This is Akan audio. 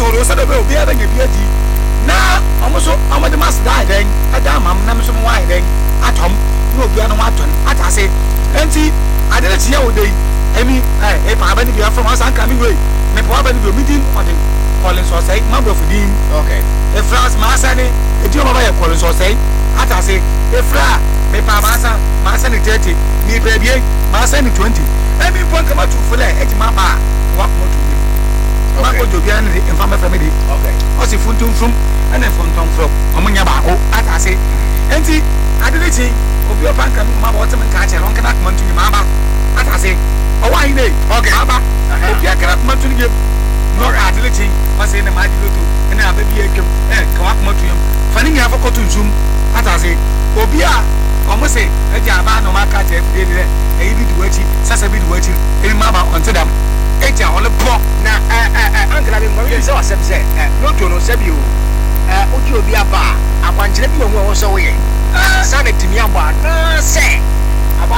ro se do be obi aba nya bi adi na omoso amade mas da den ada mam na meso mo wa den atom no obi anu aton atase enti adele tie wo dei emi pa aba ni bi afro ma san ka mi we me pa aba ni bi midin odin calling so say ma bro fudin okay e France ma sane e di o ma ba ye calling so say atase e fra me pa ma sane 30 ni pa bie ma sane 20 emi pon kama tu fule e ti ma ba wa mo tu ni ma ko jobi an ni en fa me family okay o si funtum frum ana funtum frum o mo nya ba ko atase enti adele ti obi o pan kan ma ba o te men ka che ron kana kuma tu ni ma ba atase o wa hi ne okay aba obi akara kuma tu ni ge no adele ti o se ne ma di loto ene ababi ekem ka wa kuma tu yam fani nya fa ko tu nzum atase obi a o mo se e ja ba no ma ka che fie ni e bi di wachi sasa bi di wachi e ma ba on tedam e ja ole po na ankara bi mo bi se wasem se loto no se bi o oji obi aba akwankyere bi wo so wo ye sanity mi aba na